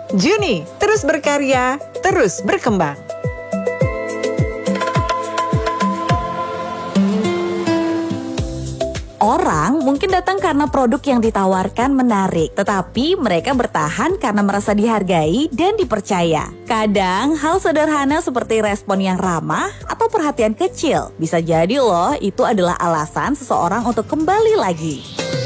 Juni, terus berkarya, terus berkembang. Orang mungkin datang karena produk yang ditawarkan menarik, tetapi mereka bertahan karena merasa dihargai dan dipercaya. Kadang hal sederhana seperti respon yang ramah atau perhatian kecil bisa jadi loh itu adalah alasan seseorang untuk kembali lagi.